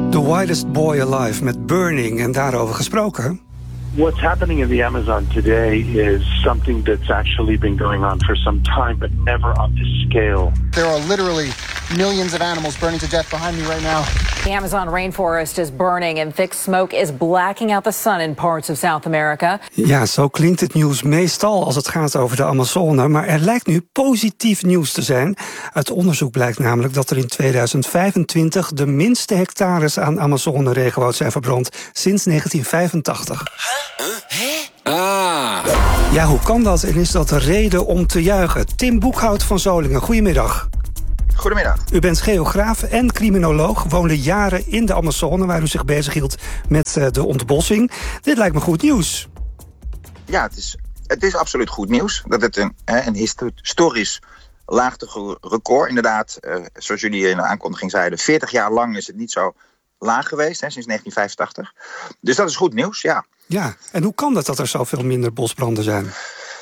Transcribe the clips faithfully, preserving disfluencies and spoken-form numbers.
The Wildest Boy Alive met Burning en daarover gesproken. What's happening in the Amazon today is something that's actually been going on for some time, but never on this scale. There are literally millions of animals burning to death behind me right now. The Amazon rainforest is burning and thick smoke is blacking out the sun in parts of South America. Ja, zo klinkt het nieuws meestal als het gaat over de Amazone. Maar er lijkt nu positief nieuws te zijn. Uit onderzoek blijkt namelijk dat er in tweeduizend vijfentwintig... de minste hectares aan Amazone-regenwoud zijn verbrand sinds negentien vijfentachtig. Huh? Huh? Ah. Ja, hoe kan dat en is dat de reden om te juichen? Tim Boekhout van Zolingen, goedemiddag. Goedemiddag. U bent geograaf en criminoloog, woonde jaren in de Amazone... waar u zich bezighield met de ontbossing. Dit lijkt me goed nieuws. Ja, het is, het is absoluut goed nieuws. Dat het een, een historisch laagterecord, inderdaad, uh, zoals jullie in de aankondiging zeiden... veertig jaar lang is het niet zo laag geweest, hè, sinds negentien vijfentachtig. Dus dat is goed nieuws, ja. Ja, en hoe kan het dat er zoveel minder bosbranden zijn?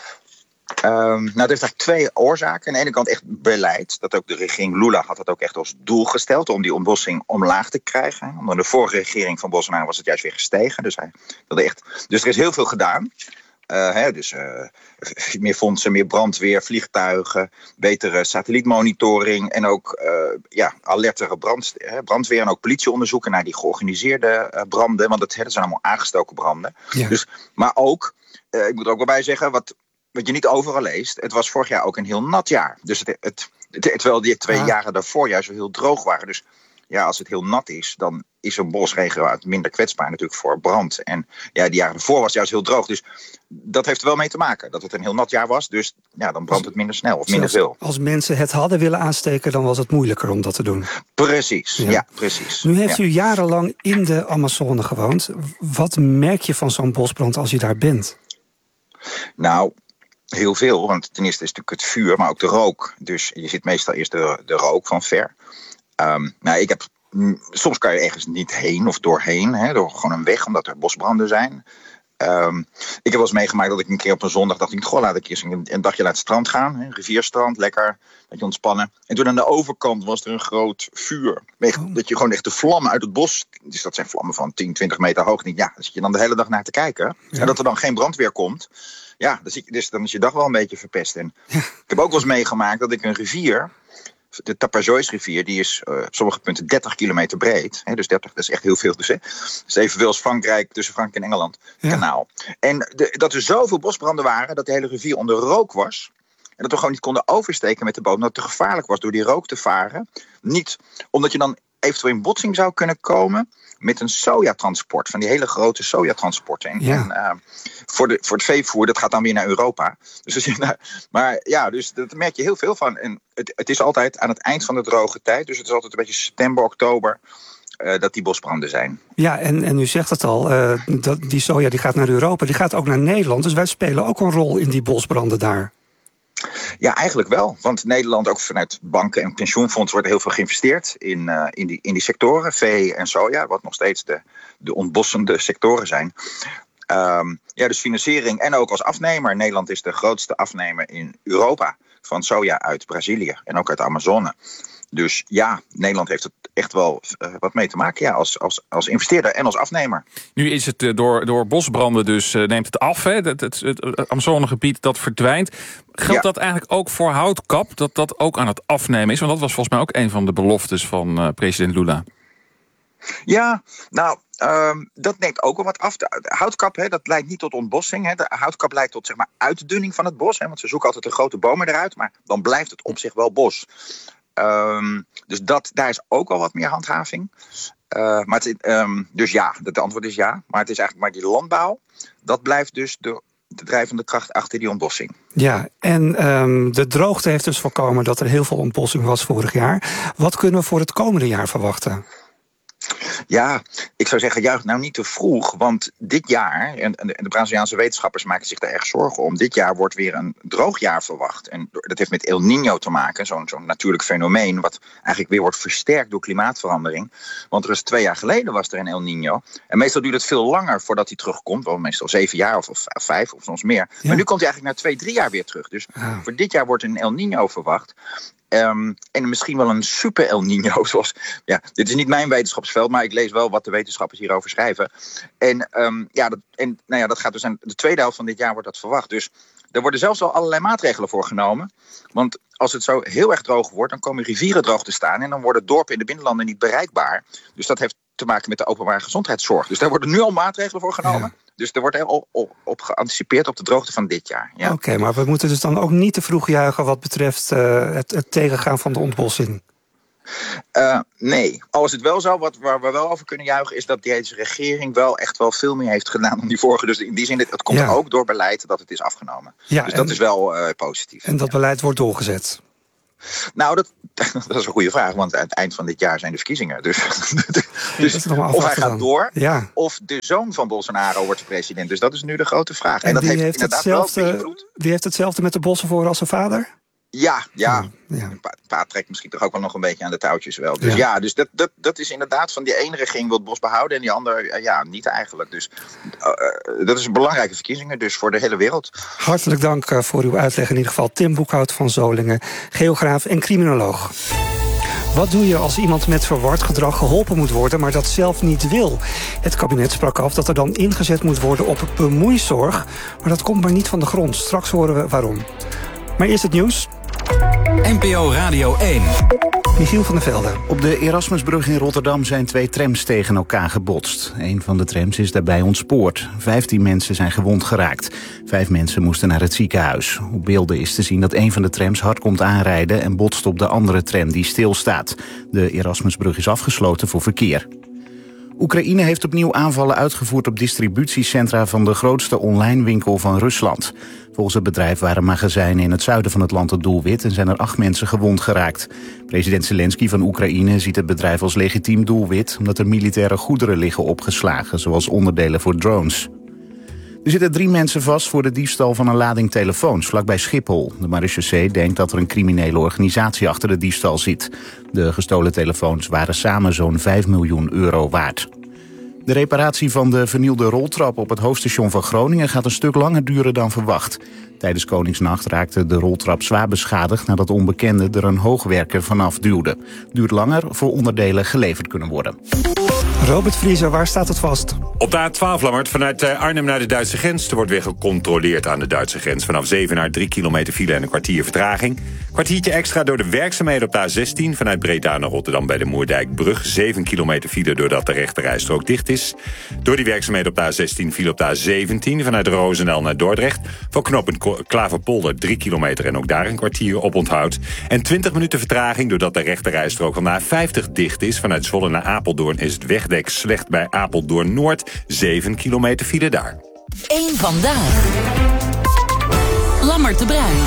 Um, nou, het heeft eigenlijk twee oorzaken. Aan de ene kant echt beleid. Dat ook de regering Lula had dat ook echt als doel gesteld... om die ontbossing omlaag te krijgen. Onder de vorige regering van Bolsonaro was het juist weer gestegen. Dus, hij wilde echt... dus er is heel veel gedaan. Uh, hè, dus uh, meer fondsen, meer brandweer, vliegtuigen... betere satellietmonitoring... en ook uh, ja, alertere brand, hè, brandweer en ook politieonderzoeken... naar die georganiseerde uh, branden. Want het, hè, dat zijn allemaal aangestoken branden. Ja. Dus, maar ook, uh, ik moet er ook wel bij zeggen... wat Wat je niet overal leest, het was vorig jaar ook een heel nat jaar. Dus het, het, het, terwijl die twee ja. jaren daarvoor juist heel droog waren. Dus ja, als het heel nat is, dan is een bosregenwoud minder kwetsbaar natuurlijk voor brand. En ja, die jaren daarvoor was het juist heel droog. Dus dat heeft er wel mee te maken, dat het een heel nat jaar was. Dus ja, dan brandt het minder snel of minder veel. Als mensen het hadden willen aansteken, dan was het moeilijker om dat te doen. Precies, ja, ja precies. Nu heeft ja. u jarenlang in de Amazone gewoond. Wat merk je van zo'n bosbrand als je daar bent? Nou... Heel veel, want ten eerste is het natuurlijk het vuur, maar ook de rook. Dus je ziet meestal eerst de, de rook van ver. Um, nou, ik heb, soms kan je ergens niet heen of doorheen, hè, door gewoon een weg, omdat er bosbranden zijn. Um, ik heb wel eens meegemaakt dat ik een keer op een zondag dacht... ik, goh, laat ik eerst een, een dagje naar het strand gaan. Hè, rivierstrand, lekker, dat je ontspannen. En toen aan de overkant was er een groot vuur. Oh. Dat je gewoon echt de vlammen uit het bos... dus dat zijn vlammen van tien, twintig meter hoog. Niet, ja, daar zit je dan de hele dag naar te kijken. Ja. En dat er dan geen brandweer komt... Ja, dus dan is je dag wel een beetje verpest. En ja. Ik heb ook wel eens meegemaakt dat ik een rivier... de Tapajós-rivier, die is uh, op sommige punten dertig kilometer breed. Hè, dus dertig, dat is echt heel veel. Dus, hè. Dat is evenveel als Frankrijk, tussen Frankrijk en Engeland, ja. kanaal. En de, dat er zoveel bosbranden waren, dat de hele rivier onder rook was... en dat we gewoon niet konden oversteken met de boot... omdat het te gevaarlijk was door die rook te varen. Niet omdat je dan eventueel in botsing zou kunnen komen... met een sojatransport, van die hele grote sojatransporten. En, ja. en uh, voor, de, voor het veevoer, dat gaat dan weer naar Europa. Dus als je, nou, maar ja, dus dat merk je heel veel van. En het, het is altijd aan het eind van de droge tijd. Dus het is altijd een beetje september, oktober... Uh, dat die bosbranden zijn. Ja, en, en u zegt het al, uh, dat die soja die gaat naar Europa, die gaat ook naar Nederland. Dus wij spelen ook een rol in die bosbranden daar. Ja, eigenlijk wel. Want Nederland, ook vanuit banken en pensioenfondsen... wordt er heel veel geïnvesteerd in, uh, in, die, in die sectoren, vee en soja... wat nog steeds de, de ontbossende sectoren zijn. Um, ja, dus financiering en ook als afnemer. Nederland is de grootste afnemer in Europa... van soja uit Brazilië en ook uit de Amazone. Dus ja, Nederland heeft het echt wel uh, wat mee te maken... Ja, als, als, als investeerder en als afnemer. Nu is het uh, door, door bosbranden dus uh, neemt het af. Hè? Het, het, het, het Amazonegebied dat verdwijnt. Geldt ja. dat eigenlijk ook voor houtkap? Dat dat ook aan het afnemen is? Want dat was volgens mij ook een van de beloftes van uh, president Lula. Ja, nou... Um, dat neemt ook wel wat af. De houtkap, hè, dat leidt niet tot ontbossing. Hè. De houtkap leidt tot zeg maar, uitdunning van het bos. Hè, want ze zoeken altijd de grote bomen eruit. Maar dan blijft het op zich wel bos. Um, dus dat, daar is ook wel wat meer handhaving. Uh, maar het, um, dus ja, het antwoord is ja. Maar het is eigenlijk maar die landbouw. Dat blijft dus de, de drijvende kracht achter die ontbossing. Ja, en um, de droogte heeft dus voorkomen dat er heel veel ontbossing was vorig jaar. Wat kunnen we voor het komende jaar verwachten? Ja, ik zou zeggen, juich nou niet te vroeg. Want dit jaar, en de Braziliaanse wetenschappers maken zich daar erg zorgen om... dit jaar wordt weer een droog jaar verwacht. En dat heeft met El Niño te maken, zo'n zo'n natuurlijk fenomeen... wat eigenlijk weer wordt versterkt door klimaatverandering. Want er is twee jaar geleden was er een El Niño. En meestal duurt het veel langer voordat hij terugkomt. Wel meestal zeven jaar of, of vijf of soms meer. Ja. Maar nu komt hij eigenlijk na twee, drie jaar weer terug. Dus ah. voor dit jaar wordt een El Niño verwacht... Um, en misschien wel een super El Niño. Zoals, ja, dit is niet mijn wetenschapsveld, maar ik lees wel wat de wetenschappers hierover schrijven. En, um, ja, dat, en nou ja, dat gaat dus aan de tweede helft van dit jaar wordt dat verwacht. Dus er worden zelfs al allerlei maatregelen voor genomen. Want als het zo heel erg droog wordt, dan komen rivieren droog te staan. En dan worden dorpen in de binnenlanden niet bereikbaar. Dus dat heeft te maken met de openbare gezondheidszorg. Dus daar worden nu al maatregelen voor genomen. Ja. Dus er wordt er al op, op geanticipeerd op de droogte van dit jaar. Ja. Oké, okay, maar we moeten dus dan ook niet te vroeg juichen wat betreft uh, het, het tegengaan van de ontbossing. Uh, nee, al is het wel zo, wat, waar we wel over kunnen juichen, is dat deze regering wel echt wel veel meer heeft gedaan dan die vorige. Dus in die zin, het, het komt ja. ook door beleid dat het is afgenomen. Ja, dus en, dat is wel uh, positief. En dat ja. beleid wordt doorgezet? Nou, dat, dat is een goede vraag, want aan het eind van dit jaar zijn de verkiezingen. Dus, dus of hij gaat door, ja. of de zoon van Bolsonaro wordt president. Dus dat is nu de grote vraag. En, en dat heeft, heeft inderdaad wel beïnvloed. Wie heeft hetzelfde met de bossen voor als zijn vader? Ja, ja. ja. Pa, pa trekt misschien toch ook wel nog een beetje aan de touwtjes wel. Dus ja, ja dus dat, dat, dat is inderdaad van die ene regering wil het bos behouden en die andere ja, niet eigenlijk. Dus uh, dat is een belangrijke verkiezingen dus voor de hele wereld. Hartelijk dank uh, voor uw uitleg in ieder geval. Tim Boekhout van Zolingen, geograaf en criminoloog. Wat doe je als iemand met verward gedrag geholpen moet worden, maar dat zelf niet wil? Het kabinet sprak af dat er dan ingezet moet worden op bemoeizorg, maar dat komt maar niet van de grond. Straks horen we waarom. Maar eerst het nieuws. N P O Radio één. Michiel van der Velde. Op de Erasmusbrug in Rotterdam zijn twee trams tegen elkaar gebotst. Een van de trams is daarbij ontspoord. Vijftien mensen zijn gewond geraakt. Vijf mensen moesten naar het ziekenhuis. Op beelden is te zien dat een van de trams hard komt aanrijden en botst op de andere tram die stilstaat. De Erasmusbrug is afgesloten voor verkeer. Oekraïne heeft opnieuw aanvallen uitgevoerd op distributiecentra van de grootste online winkel van Rusland. Volgens het bedrijf waren magazijnen in het zuiden van het land het doelwit en zijn er acht mensen gewond geraakt. President Zelensky van Oekraïne ziet het bedrijf als legitiem doelwit omdat er militaire goederen liggen opgeslagen, zoals onderdelen voor drones. Er zitten drie mensen vast voor de diefstal van een lading telefoons vlakbij Schiphol. De marechaussee denkt dat er een criminele organisatie achter de diefstal zit. De gestolen telefoons waren samen zo'n vijf miljoen euro waard. De reparatie van de vernielde roltrap op het hoofdstation van Groningen gaat een stuk langer duren dan verwacht. Tijdens Koningsnacht raakte de roltrap zwaar beschadigd nadat onbekenden er een hoogwerker vanaf duwde. Duurt langer voor onderdelen geleverd kunnen worden. Robert Vriezer, waar staat het vast? Op de A twaalf, Lammert, vanuit Arnhem naar de Duitse grens. Er wordt weer gecontroleerd aan de Duitse grens. Vanaf zeven naar drie kilometer file en een kwartier vertraging. Kwartiertje extra door de werkzaamheden op de A zestien... vanuit Breda naar Rotterdam bij de Moerdijkbrug. zeven kilometer file doordat de rechterrijstrook dicht is. Door die werkzaamheden op de A zestien file op de A zeventien... vanuit Roosendaal naar Dordrecht. Voor knooppunt Klaverpolder drie kilometer en ook daar een kwartier op onthoud. En twintig minuten vertraging doordat de rechterrijstrook van de A vijftig dicht is. Vanuit Zwolle naar Apeldoorn is het wegdek slecht bij Apeldoorn Noord. zeven kilometer file daar. Eén vandaag. Lammert de Bruin.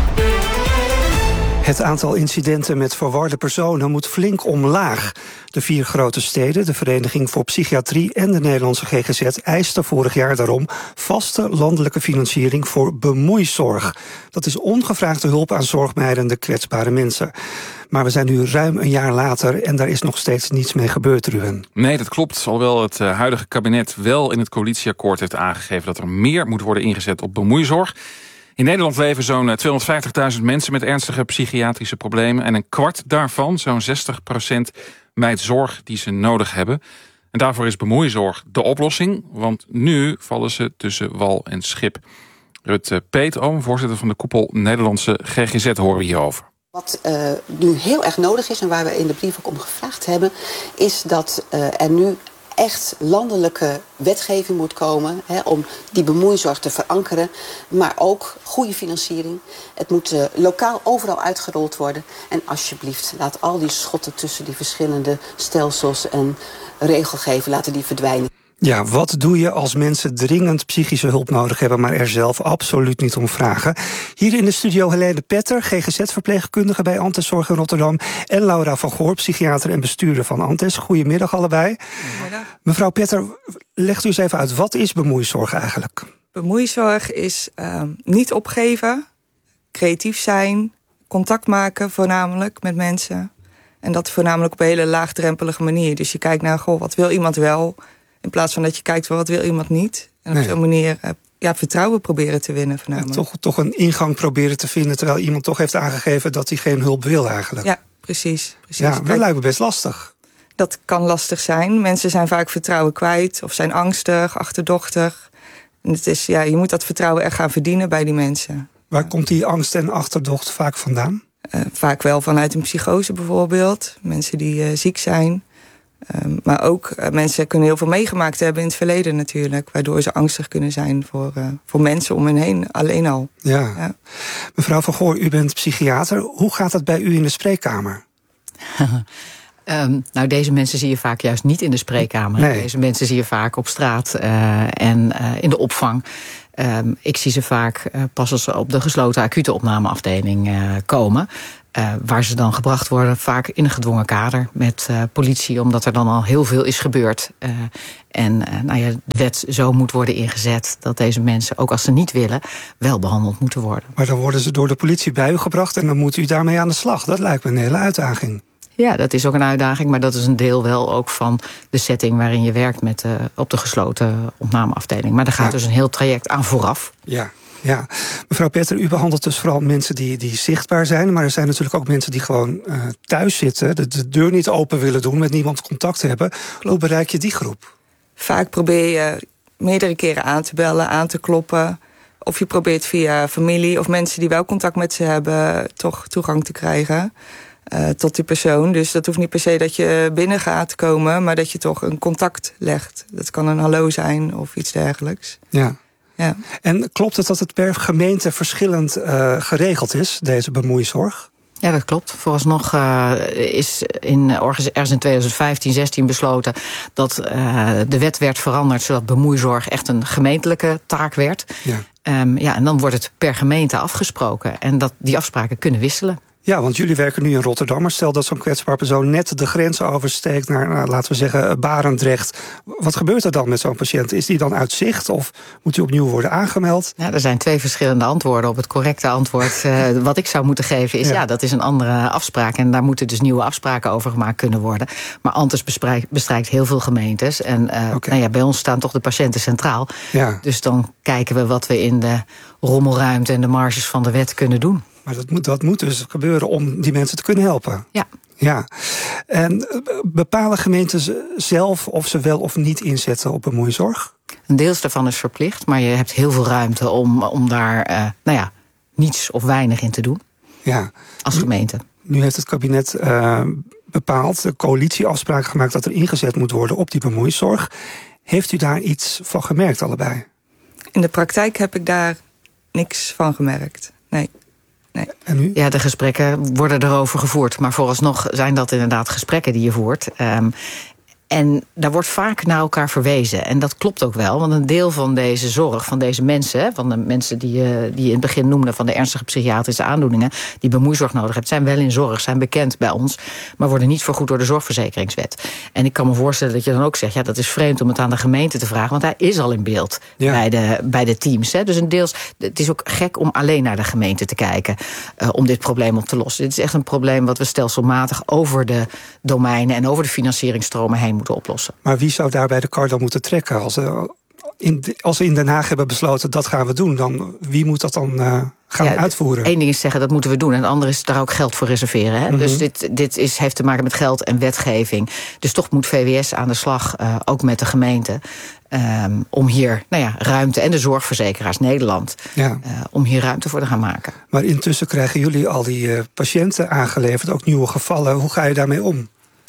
Het aantal incidenten met verwarde personen moet flink omlaag. De vier grote steden, de Vereniging voor Psychiatrie en de Nederlandse G G Z eisten vorig jaar daarom vaste landelijke financiering voor bemoeizorg. Dat is ongevraagde hulp aan zorgmijdende kwetsbare mensen. Maar we zijn nu ruim een jaar later en daar is nog steeds niets mee gebeurd, Ruben. Nee, dat klopt. Alhoewel het huidige kabinet wel in het coalitieakkoord heeft aangegeven dat er meer moet worden ingezet op bemoeizorg. In Nederland leven zo'n tweehonderdvijftigduizend mensen met ernstige psychiatrische problemen. En een kwart daarvan, zo'n zestig procent, mijdt zorg die ze nodig hebben. En daarvoor is bemoeizorg de oplossing. Want nu vallen ze tussen wal en schip. Rut Peetoom, voorzitter van de koepel Nederlandse G G Z, horen we hierover. Wat uh, nu heel erg nodig is en waar we in de brief ook om gevraagd hebben, is dat uh, er nu echt landelijke wetgeving moet komen, hè, om die bemoeizorg te verankeren. Maar ook goede financiering. Het moet uh, lokaal overal uitgerold worden. En alsjeblieft, laat al die schotten tussen die verschillende stelsels en regelgeving, laten die verdwijnen. Ja, wat doe je als mensen dringend psychische hulp nodig hebben, maar er zelf absoluut niet om vragen? Hier in de studio Helene Petter, G G Z-verpleegkundige bij Antes Zorg in Rotterdam, en Laura van Goor, psychiater en bestuurder van Antes. Goedemiddag allebei. Goedemiddag. Mevrouw Petter, legt u eens even uit, wat is bemoeizorg eigenlijk? Bemoeizorg is uh, niet opgeven, creatief zijn, contact maken voornamelijk met mensen. En dat voornamelijk op een hele laagdrempelige manier. Dus je kijkt naar, goh, wat wil iemand wel? In plaats van dat je kijkt, wat wil iemand niet? En op nee. zo'n manier uh, ja, vertrouwen proberen te winnen voornamelijk. Toch, toch een ingang proberen te vinden, terwijl iemand toch heeft aangegeven dat hij geen hulp wil eigenlijk. Ja, precies. precies. Ja, dat Kijk, lijkt me best lastig. Dat kan lastig zijn. Mensen zijn vaak vertrouwen kwijt of zijn angstig, achterdochtig. En het is, ja, je moet dat vertrouwen echt gaan verdienen bij die mensen. Waar komt die angst en achterdocht vaak vandaan? Uh, vaak wel vanuit een psychose bijvoorbeeld. Mensen die uh, ziek zijn. Uh, maar ook uh, mensen kunnen heel veel meegemaakt hebben in het verleden natuurlijk. Waardoor ze angstig kunnen zijn voor, uh, voor mensen om hen heen, alleen al. Ja. ja. Mevrouw van Goor, u bent psychiater. Hoe gaat dat bij u in de spreekkamer? Um, nou, deze mensen zie je vaak juist niet in de spreekkamer. Nee. Deze mensen zie je vaak op straat uh, en uh, in de opvang. Um, ik zie ze vaak uh, pas als ze op de gesloten acute opnameafdeling uh, komen. Uh, waar ze dan gebracht worden, vaak in een gedwongen kader met uh, politie, omdat er dan al heel veel is gebeurd. Uh, en uh, nou ja, de wet zo moet worden ingezet dat deze mensen, ook als ze niet willen, wel behandeld moeten worden. Maar dan worden ze door de politie bij u gebracht en dan moet u daarmee aan de slag. Dat lijkt me een hele uitdaging. Ja, dat is ook een uitdaging, maar dat is een deel wel ook van de setting waarin je werkt met, uh, op de gesloten opnameafdeling. Maar daar gaat ja. dus een heel traject aan vooraf. Ja. Ja, mevrouw Petter, u behandelt dus vooral mensen die, die zichtbaar zijn. Maar er zijn natuurlijk ook mensen die gewoon uh, thuis zitten, de, de deur niet open willen doen, met niemand contact hebben. Hoe bereik je die groep? Vaak probeer je meerdere keren aan te bellen, aan te kloppen. Of je probeert via familie of mensen die wel contact met ze hebben toch toegang te krijgen uh, tot die persoon. Dus dat hoeft niet per se dat je binnen gaat komen, maar dat je toch een contact legt. Dat kan een hallo zijn of iets dergelijks. Ja. Ja. En klopt het dat het per gemeente verschillend uh, geregeld is, deze bemoeizorg? Ja, dat klopt. Vooralsnog uh, is in, ergens in twintig vijftien, zestien besloten dat uh, de wet werd veranderd zodat bemoeizorg echt een gemeentelijke taak werd. Ja. Um, ja, en dan wordt het per gemeente afgesproken. En dat die afspraken kunnen wisselen. Ja, want jullie werken nu in Rotterdam. Maar stel dat zo'n kwetsbaar persoon net de grens oversteekt naar, nou, laten we zeggen, Barendrecht. Wat gebeurt er dan met zo'n patiënt? Is die dan uit zicht of moet hij opnieuw worden aangemeld? Ja, er zijn twee verschillende antwoorden op. Het correcte antwoord uh, wat ik zou moeten geven is ja. ja, dat is een andere afspraak. En daar moeten dus nieuwe afspraken over gemaakt kunnen worden. Maar Antes bestrijkt heel veel gemeentes. En uh, okay. nou ja, bij ons staan toch de patiënten centraal. Ja. Dus dan kijken we wat we in de rommelruimte en de marges van de wet kunnen doen. Maar dat moet, dat moet dus gebeuren om die mensen te kunnen helpen. Ja. Ja. En bepalen gemeenten zelf of ze wel of niet inzetten op bemoeizorg? Een deels daarvan is verplicht, maar je hebt heel veel ruimte om, om daar uh, nou ja, niets of weinig in te doen. Ja. Als gemeente. Nu, nu heeft het kabinet uh, bepaald, de coalitieafspraken gemaakt dat er ingezet moet worden op die bemoeizorg. Heeft u daar iets van gemerkt allebei? In de praktijk heb ik daar niks van gemerkt. Nee. Nee. En nu? Ja, de gesprekken worden erover gevoerd. Maar vooralsnog zijn dat inderdaad gesprekken die je voert. Um, En daar wordt vaak naar elkaar verwezen. En dat klopt ook wel, want een deel van deze zorg, van deze mensen, van de mensen die je, die je in het begin noemde, van de ernstige psychiatrische aandoeningen, die bemoeizorg nodig hebben, zijn wel in zorg, zijn bekend bij ons, maar worden niet vergoed door de zorgverzekeringswet. En ik kan me voorstellen dat je dan ook zegt, ja, dat is vreemd om het aan de gemeente te vragen, want hij is al in beeld ja. bij, de, bij de teams. Hè. Dus een deels, het is ook gek om alleen naar de gemeente te kijken, uh, om dit probleem op te lossen. Dit is echt een probleem wat we stelselmatig over de domeinen en over de financieringstromen heen moeten oplossen. Maar wie zou daarbij de kar dan moeten trekken? Als, uh, in, als we in Den Haag hebben besloten dat gaan we doen, dan wie moet dat dan uh, gaan ja, uitvoeren? Eén ding is zeggen dat moeten we doen en het andere is daar ook geld voor reserveren. Hè? Mm-hmm. Dus dit, dit is, heeft te maken met geld en wetgeving. Dus toch moet V W S aan de slag, uh, ook met de gemeente. Um, om hier nou ja, ruimte, en de zorgverzekeraars Nederland, ja. uh, om hier ruimte voor te gaan maken. Maar intussen krijgen jullie al die uh, patiënten aangeleverd, ook nieuwe gevallen. Hoe ga je daarmee om?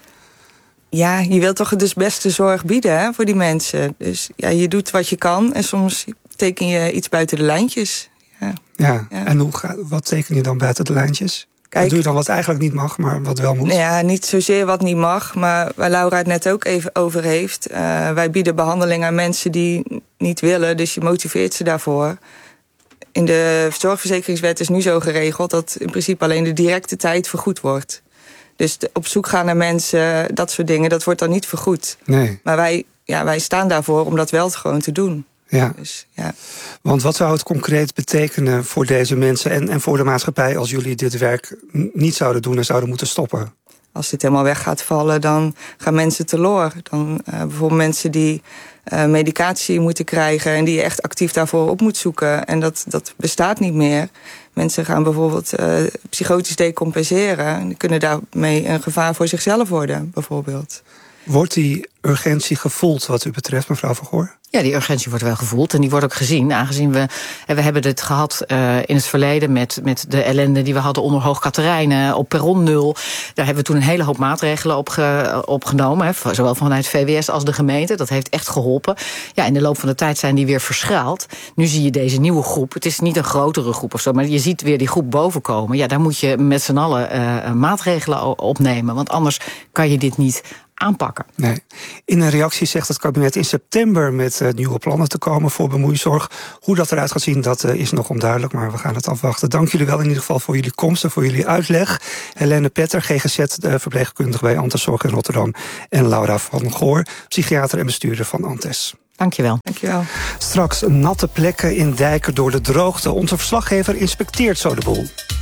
Ja, je wilt toch dus beste zorg bieden hè, voor die mensen. Dus ja, je doet wat je kan en soms teken je iets buiten de lijntjes. Ja, ja. ja. En hoe ga, wat teken je dan buiten de lijntjes? Kijk, wat doe je dan wat eigenlijk niet mag, maar wat wel moet? Nou ja, niet zozeer wat niet mag, maar waar Laura het net ook even over heeft. Uh, wij bieden behandeling aan mensen die niet willen, dus je motiveert ze daarvoor. In de zorgverzekeringswet is nu zo geregeld dat in principe alleen de directe tijd vergoed wordt. Dus op zoek gaan naar mensen, dat soort dingen, dat wordt dan niet vergoed. Nee. Maar wij, ja, wij staan daarvoor om dat wel gewoon te doen. Ja. Dus, ja. Want wat zou het concreet betekenen voor deze mensen en, en voor de maatschappij als jullie dit werk niet zouden doen en zouden moeten stoppen? Als dit helemaal weg gaat vallen, dan gaan mensen teloor. Dan uh, bijvoorbeeld mensen die uh, medicatie moeten krijgen en die je echt actief daarvoor op moet zoeken. En dat, dat bestaat niet meer. Mensen gaan bijvoorbeeld uh, psychotisch decompenseren en kunnen daarmee een gevaar voor zichzelf worden, bijvoorbeeld. Wordt die urgentie gevoeld wat u betreft, mevrouw Van Goor? Ja, die urgentie wordt wel gevoeld en die wordt ook gezien. Aangezien we, we hebben dit gehad uh, in het verleden met, met de ellende die we hadden onder Hoog Catharijne op perron nul. Daar hebben we toen een hele hoop maatregelen op, ge, op genomen. Hè, zowel vanuit V W S als de gemeente. Dat heeft echt geholpen. Ja, in de loop van de tijd zijn die weer verschraald. Nu zie je deze nieuwe groep. Het is niet een grotere groep of zo, maar je ziet weer die groep bovenkomen. Ja, daar moet je met z'n allen uh, maatregelen opnemen. Want anders kan je dit niet aanpakken. Nee. In een reactie zegt het kabinet in september met uh, nieuwe plannen te komen voor bemoeizorg. Hoe dat eruit gaat zien, dat uh, is nog onduidelijk, maar we gaan het afwachten. Dank jullie wel in ieder geval voor jullie komst en voor jullie uitleg. Helene Petter, G G Z, uh, verpleegkundige bij Anteszorg in Rotterdam. En Laura van Goor, psychiater en bestuurder van Antes. Dankjewel. Dankjewel. Straks natte plekken in dijken door de droogte. Onze verslaggever inspecteert zo de boel.